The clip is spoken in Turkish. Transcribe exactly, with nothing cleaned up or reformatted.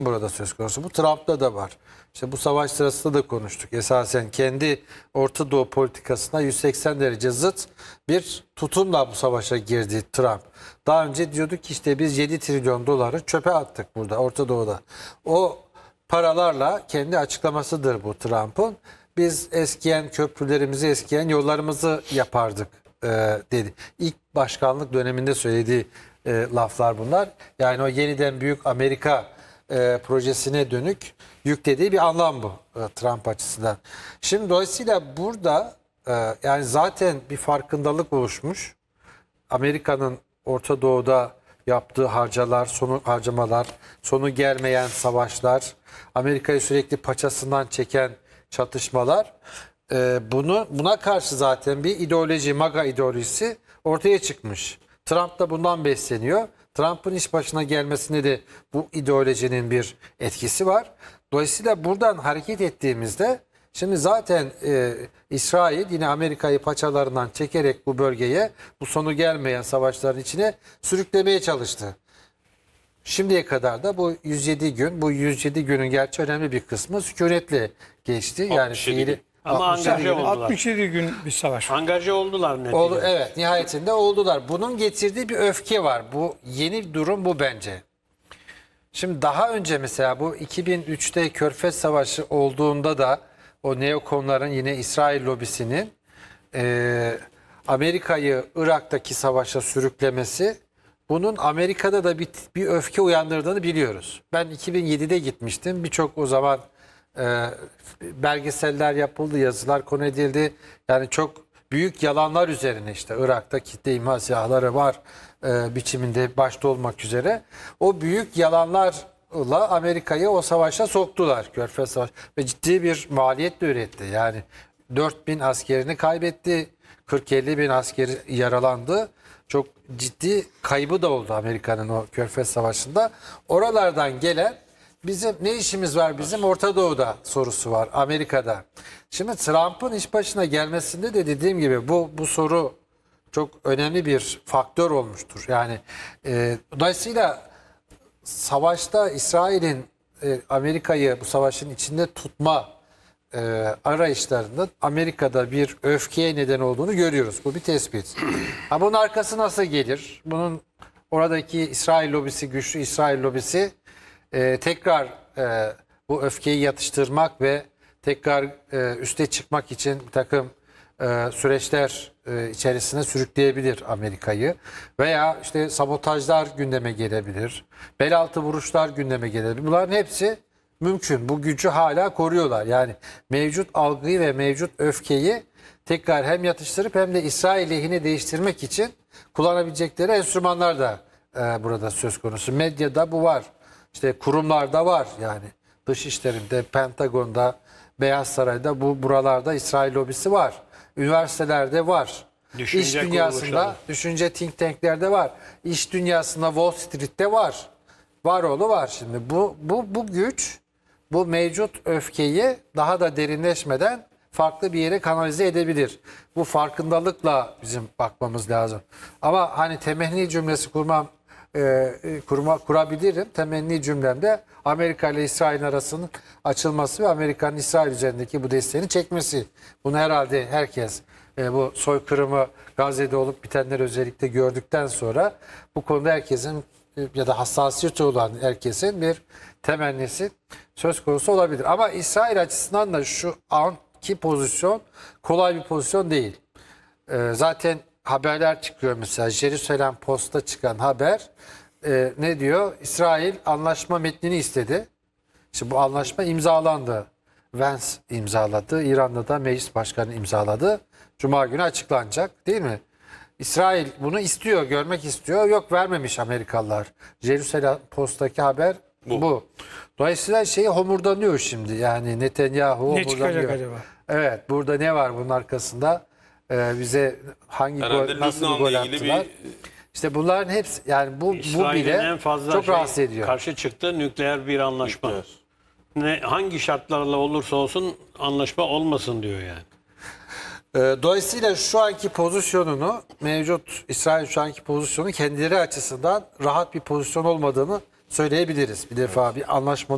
burada söz konusu. Bu Trump'ta da var. İşte bu savaş sırasında da konuştuk. Esasen kendi Orta Doğu politikasına yüz seksen derece zıt bir tutumla bu savaşa girdi Trump. Daha önce diyorduk ki işte biz yedi trilyon doları çöpe attık burada Orta Doğu'da. O paralarla kendi açıklamasıdır bu Trump'ın. Biz eskiyen köprülerimizi, eskiyen yollarımızı yapardık e, dedi. İlk başkanlık döneminde söylediği e, laflar bunlar. Yani o yeniden büyük Amerika e, projesine dönük yüklediği bir anlam bu e, Trump açısından. Şimdi dolayısıyla burada e, yani zaten bir farkındalık oluşmuş. Amerika'nın Orta Doğu'da yaptığı harcalar, sonu harcamalar, sonu gelmeyen savaşlar, Amerika'yı sürekli paçasından çeken çatışmalar, e, bunu buna karşı zaten bir ideoloji, MAGA ideolojisi ortaya çıkmış. Trump da bundan besleniyor. Trump'ın iş başına gelmesinde de bu ideolojinin bir etkisi var. Dolayısıyla buradan hareket ettiğimizde şimdi zaten e, İsrail yine Amerika'yı paçalarından çekerek bu bölgeye, bu sonu gelmeyen savaşların içine sürüklemeye çalıştı. Şimdiye kadar da bu yüz yedi gün, bu yüz yedi günün gerçi önemli bir kısmı sükunetle geçti. Yani fiili ama angaje oldular. altmış yedi gün bir savaş. Angaje oldular neticede. oldu, evet, nihayetinde oldular. Bunun getirdiği bir öfke var. Bu yeni durum bu bence. Şimdi daha önce mesela bu iki bin üçte Körfez Savaşı olduğunda da o neokonların yine İsrail lobisinin e, Amerika'yı Irak'taki savaşa sürüklemesi, bunun Amerika'da da bir, bir öfke uyandırdığını biliyoruz. Ben iki bin yedide gitmiştim. Birçok o zaman e, belgeseller yapıldı, yazılar konu edildi. Yani çok büyük yalanlar üzerine işte Irak'ta kitle imha silahları var e, biçiminde başta olmak üzere. O büyük yalanlarla Amerika'yı o savaşa soktular, Körfez Savaşı. Ve ciddi bir maliyet de üretti. Yani dört bin askerini kaybetti. kırk elli bin askeri yaralandı. Çok ciddi kaybı da oldu Amerika'nın o Körfez Savaşı'nda. Oralardan gelen bizim ne işimiz var bizim Orta Doğu'da sorusu var Amerika'da. Şimdi Trump'ın iş başına gelmesinde de dediğim gibi bu bu soru çok önemli bir faktör olmuştur. Yani e, dolayısıyla savaşta İsrail'in e, Amerika'yı bu savaşın içinde tutma e, arayışlarında Amerika'da bir öfkeye neden olduğunu görüyoruz. Bu bir tespit. Ha, bunun arkası nasıl gelir? Bunun oradaki İsrail lobisi, güçlü İsrail lobisi e, tekrar e, bu öfkeyi yatıştırmak ve tekrar e, üste çıkmak için bir takım e, süreçler e, içerisine sürükleyebilir Amerika'yı. Veya işte sabotajlar gündeme gelebilir. Bel altı vuruşlar gündeme gelebilir. Bunların hepsi mümkün. Bu gücü hala koruyorlar. Yani mevcut algıyı ve mevcut öfkeyi tekrar hem yatıştırıp hem de İsrail lehine değiştirmek için kullanabilecekleri enstrümanlar da e, burada söz konusu. Medyada bu var. İşte kurumlarda var yani. Dışişlerinde, Pentagon'da, Beyaz Saray'da, bu buralarda İsrail lobisi var. Üniversitelerde var. Düşünce İş dünyasında, kuruluşları. düşünce think tanklerde var. İş dünyasında Wall Street'te var. Var oğlu var şimdi. Bu, bu, bu güç, bu mevcut öfkeyi daha da derinleşmeden farklı bir yere kanalize edebilir. Bu farkındalıkla bizim bakmamız lazım. Ama hani temenni cümlesi kurmam, e, kurma, kurabilirim. Temenni cümlemde Amerika ile İsrail arasının açılması ve Amerika'nın İsrail üzerindeki bu desteğini çekmesi. Bunu herhalde herkes e, bu soykırımı Gazze'de olup bitenler özellikle gördükten sonra bu konuda herkesin ya da hassasiyeti olan herkesin bir temennisi söz konusu olabilir. Ama İsrail açısından da şu anki pozisyon kolay bir pozisyon değil. Ee, zaten haberler çıkıyor mesela. Jerusalem Post'ta çıkan haber e, ne diyor? İsrail anlaşma metnini istedi. İşte bu anlaşma imzalandı. Vance imzaladı. İran'da da meclis başkanı imzaladı. Cuma günü açıklanacak, değil mi? İsrail bunu istiyor, görmek istiyor. Yok, vermemiş Amerikalılar. Jerusalem Post'taki haber bu. bu. Dolayısıyla şeyi homurdanıyor şimdi. Yani Netanyahu Ne çıkacak homurdanıyor. acaba? Evet, burada ne var bunun arkasında? Ee, bize hangi Herhalde gol, nasıl bir gol Lübnan'la ilgili attılar? bir İşte bunların hepsi, yani bu, bu İsrail'in bile en fazla çok şey, rahatsız ediyor. karşı çıktığı nükleer bir anlaşma. Nükleer. Ne, hangi şartlarla olursa olsun anlaşma olmasın diyor yani. Ee, Dolayısıyla şu anki pozisyonunu, mevcut İsrail şu anki pozisyonu kendileri açısından rahat bir pozisyon olmadığını söyleyebiliriz. Bir defa bir anlaşmanın